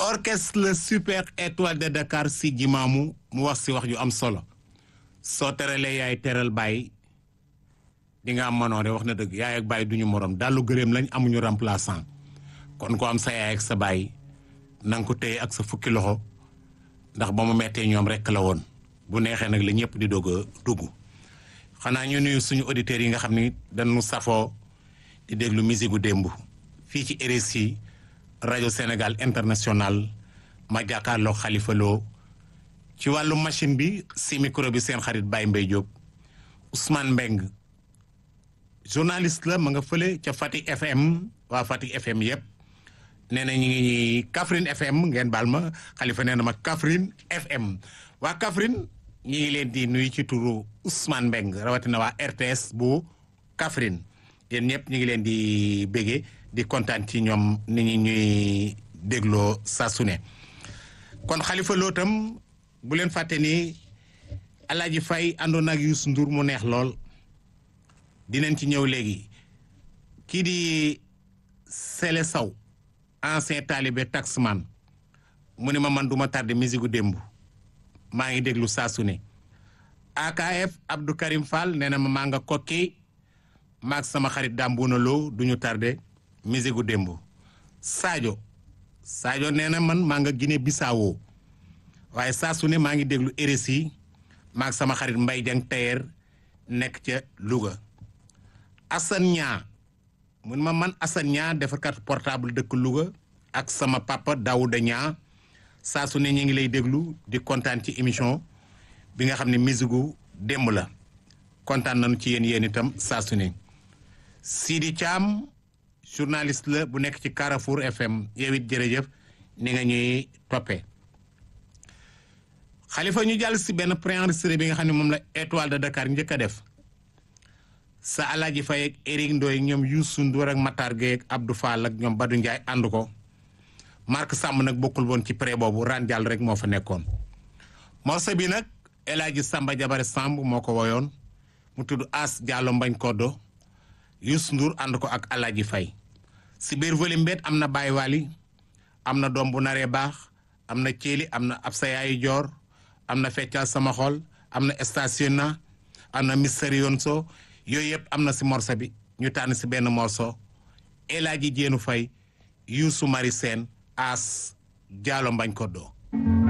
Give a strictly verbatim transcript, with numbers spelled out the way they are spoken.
orchestre le super étoile de Dakar si jimaamu mu wax si wax ju am solo soo teralee yaay teral bàyyi di nga am manoore wax na dëgg yaay ak bàyyi duñu morom dallu gëréem lañ amuñu remplaçant kon ko am sa yaay ak sa bàyyi na nga ko téye ak sa fukki loxo ndax ba mu mettee ñoom rekk la woon bu neexee nag la ñëpp di doog a dugg xanaa ñu nuyu suñu auditeurs yi nga xam ni dañu safoo di déglu musique gu démb fii ci R S I rajo Sénégal international ma jàkkaarloo Khalifa Lo ci wàllu machine bi si micro bi seen xarit Baye Mbaye Diop Ousmane Mbeng journaliste la ma nga fële ca Fatick F M waa Fatick F M yëpp nee na ñu ngi Kaffrine F M ngeen baal ma Khalifa nee na ma Kaffrine F M waa Kaffrine ñi ngi leen di nuyu ci turu Ousmane Mbeng rawatina waa R T S bu Kaffrine yéen ñëpp ñu ngi leen di bége di kontaan ci ñoom ni ñu ñuy dégloo saa su ne kon Khalifa Lo tam bu leen fàtte ni Alaaji Fay àndoon ak Youssou Ndour mu neex lool dinañ ci ñëw léegi kii di Sele Saw ancien talibé taxman mu ne ma man duma tardé musique gu démb maa ngi déglu saa su ne A K F Abdou Karim Fall nee na ma maa nga kokki maag sama xarit Dambouna Lo duñu tardé musique gu démb Sadio Sadio nee na man maa nga Guinée Bissau waaye saa su ne maa ngi déglu R S I maag sama xarit Mbaye Dieng Tayer nekk ca Louga Assane Ñaa mun ma man Assane Ñaa defarkat portable dëkk Louga ak sama papa Daouda Ñaa saa su ne ñu ngi lay déglu di kontaan ci émission bi nga xam ne musique gu démb la kontaan nañu ci yéen yéen itam saa su ne Sidi Thiam journaliste la bu nekk ci Carrefour F M yow it jërëjëf ni nga ñuy toppee Khalifa ñu jàll si benn préenregistré bi nga xam ne moom la étoile de Dakar njëkk a def sa Alaaji Faye ak Eric Ndoye ñoom Youssou Ndour ak Matar Gueye ak Abdou Fall ak ñoom Badou Ndiaye ànd ko Marc Samb nag bokkul woon ci pré boobu ran jàll rek moo fa nekkoon morceau bi nag El Hadji Samba Jabare Samb moo ko woyoon mu tudd As Diallo Mbañ Koddo Youssou Ndour ànd ko ak Alaaji Faye si biir volume mbet am na Baye Wali am na doom bu naree baax am na Thieli am na Absa Yaayu Joor am na Feccal Sama Xol am na Station na am na Mysterion So yooyu yëpp am na si morceau bi ñu tànn si benn morceau El Hadji Jéenu Faye Youssou Mari Sène As Diallo Mbañ Koddo